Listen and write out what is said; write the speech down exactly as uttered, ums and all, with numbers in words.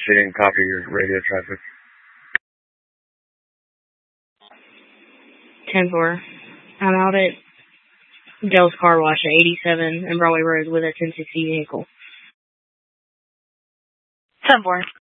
Michigan, copy your radio traffic. ten four. I'm out at Dell's Car Wash at eighty-seven and Broadway Road with a ten sixty vehicle. ten four.